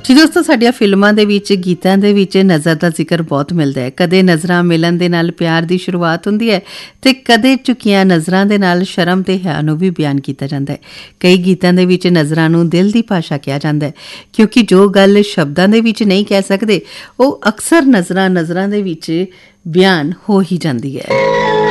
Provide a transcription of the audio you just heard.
ਜੀ ਦੋਸਤੋ, ਸਾਡੀਆਂ ਫਿਲਮਾਂ ਦੇ ਵਿੱਚ, ਗੀਤਾਂ ਦੇ ਵਿੱਚ ਨਜ਼ਰ ਦਾ ਜ਼ਿਕਰ ਬਹੁਤ ਮਿਲਦਾ ਹੈ। ਕਦੇ ਨਜ਼ਰਾਂ ਮਿਲਣ ਦੇ ਨਾਲ ਪਿਆਰ ਦੀ ਸ਼ੁਰੂਆਤ ਹੁੰਦੀ ਹੈ ਤੇ ਕਦੇ ਝੁਕੀਆਂ ਨਜ਼ਰਾਂ ਦੇ ਨਾਲ ਸ਼ਰਮ ਤੇ ਹਿਆ ਨੂੰ ਵੀ ਬਿਆਨ ਕੀਤਾ ਜਾਂਦਾ ਹੈ। ਕਈ ਗੀਤਾਂ ਦੇ ਵਿੱਚ ਨਜ਼ਰਾਂ ਨੂੰ ਦਿਲ ਦੀ ਭਾਸ਼ਾ ਕਿਹਾ ਜਾਂਦਾ ਹੈ, ਕਿਉਂਕਿ ਜੋ ਗੱਲ ਸ਼ਬਦਾਂ ਦੇ ਵਿੱਚ ਨਹੀਂ ਕਹਿ ਸਕਦੇ ਉਹ ਅਕਸਰ ਨਜ਼ਰਾਂ ਦੇ ਵਿੱਚ ਬਿਆਨ ਹੋ ਹੀ ਜਾਂਦੀ ਹੈ।